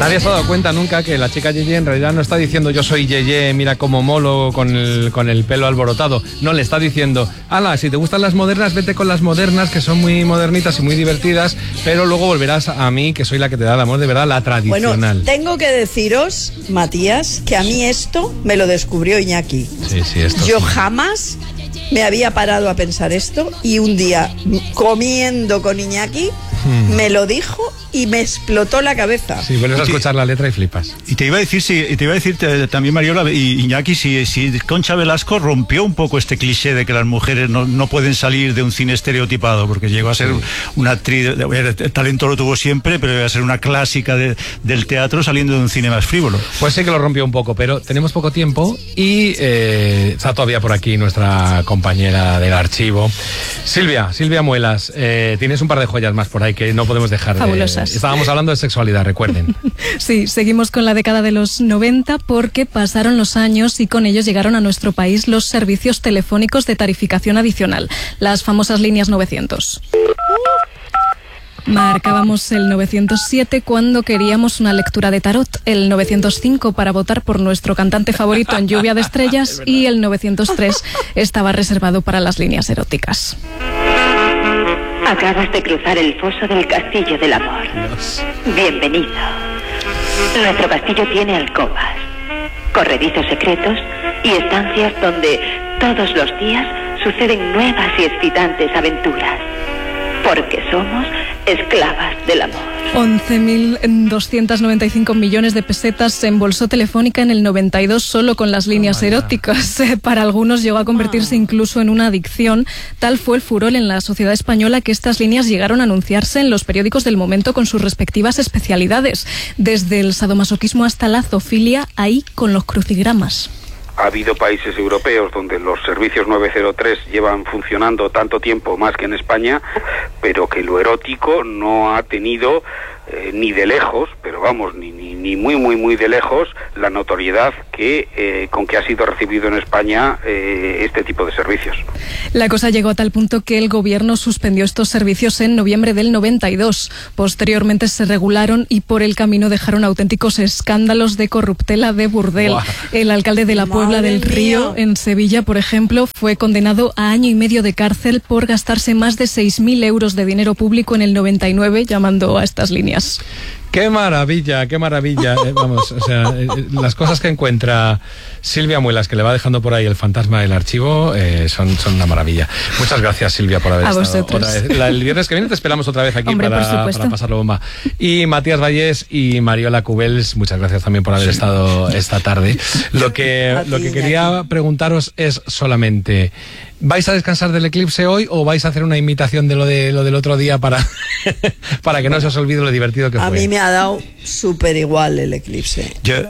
Nadie se ha dado cuenta nunca que la chica Yeye en realidad no está diciendo yo soy Yeye, mira cómo molo con el pelo alborotado. No, le está diciendo, ala, si te gustan las modernas, vete con las modernas, que son muy modernitas y muy divertidas, pero luego volverás a mí, que soy la que te da el amor de verdad, la tradicional. Bueno, tengo que deciros, Matías, que a mí esto me lo descubrió Iñaki. Sí, esto Yo sí. jamás me había parado a pensar esto y un día, comiendo con Iñaki, me lo dijo y me explotó la cabeza. Sí, vuelves a escuchar la letra y flipas. Y te iba a decir, también, Mariola y Iñaki, si Concha Velasco rompió un poco este cliché de que las mujeres no pueden salir de un cine estereotipado, porque llegó a ser una actriz, el talento lo tuvo siempre, pero iba a ser una clásica del teatro saliendo de un cine más frívolo. Pues sí que lo rompió un poco, pero tenemos poco tiempo y está todavía por aquí nuestra compañera del archivo. Silvia Muelas, tienes un par de joyas más por ahí que no podemos dejar. Fabulosas. Estábamos hablando de sexualidad, recuerden. Sí, seguimos con la década de los 90 porque pasaron los años y con ellos llegaron a nuestro país los servicios telefónicos de tarificación adicional, las famosas líneas 900. Marcábamos el 907 cuando queríamos una lectura de tarot, el 905 para votar por nuestro cantante favorito en Lluvia de Estrellas y el 903 estaba reservado para las líneas eróticas. Acabas de cruzar el foso del Castillo del Amor. Bienvenido. Nuestro castillo tiene alcobas, corredizos secretos y estancias donde todos los días suceden nuevas y excitantes aventuras. Porque somos esclavas del amor. 11.295 millones de pesetas se embolsó Telefónica en el 92 solo con las líneas eróticas. Para algunos llegó a convertirse incluso en una adicción. Tal fue el furor en la sociedad española que estas líneas llegaron a anunciarse en los periódicos del momento con sus respectivas especialidades. Desde el sadomasoquismo hasta la zoofilia, ahí con los crucigramas. Ha habido países europeos donde los servicios 903 llevan funcionando tanto tiempo más que en España, pero que lo erótico no ha tenido ni de lejos, pero vamos, ni muy de lejos, la notoriedad que con que ha sido recibido en España este tipo de servicios. La cosa llegó a tal punto que el gobierno suspendió estos servicios en noviembre del 92. Posteriormente se regularon y por el camino dejaron auténticos escándalos de corruptela de burdel. Wow. El alcalde de la Puebla del Río, en Sevilla, por ejemplo, fue condenado a 1 año y medio de cárcel por gastarse más de 6.000 euros de dinero público en el 99 llamando a estas líneas. ¡Qué maravilla, qué maravilla! Vamos, o sea, las cosas que encuentra Silvia Muelas, que le va dejando por ahí el fantasma del archivo, son una maravilla. Muchas gracias, Silvia, por haber estado otra vez. El viernes que viene te esperamos otra vez aquí. Hombre, para pasarlo bomba. Y Matías Vallés y Mariola Cubels, muchas gracias también por haber estado esta tarde. Lo que quería preguntaros es solamente... ¿Vais a descansar del eclipse hoy o vais a hacer una imitación de lo del otro día para que no se os olvide lo divertido que fue? A mí me ha dado súper igual el eclipse.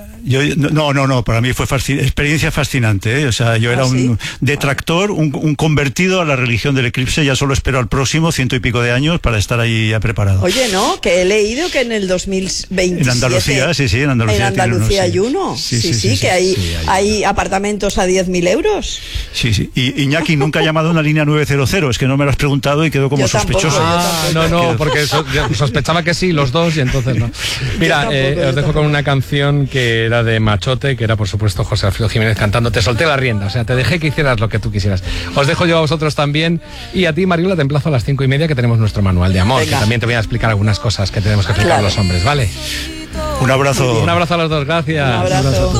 No, para mí fue experiencia fascinante, ¿eh? O sea, yo era un detractor, un convertido a la religión del eclipse, ya solo espero al próximo 100 y pico de años para estar ahí ya preparado. Oye, no, que he leído que en el 2027... En Andalucía, sí, en Andalucía. En Andalucía hay uno, sí, que hay apartamentos a 10.000 euros. Sí, y Iñaki nunca ha llamado a una línea 900, es que no me lo has preguntado y quedó como sospechoso. No, porque sospechaba que sí, los dos, y entonces no. Mira, os dejo con una canción que era de Machote, que era por supuesto José Alfredo Jiménez cantando Te solté la rienda, o sea, te dejé que hicieras lo que tú quisieras. Os dejo yo a vosotros también, y a ti, Mariola, te emplazo a las 5:30 que tenemos nuestro manual de amor. Venga. Que también te voy a explicar algunas cosas que tenemos que explicar los hombres, ¿vale? Un abrazo. Un abrazo a los dos, gracias. Un abrazo.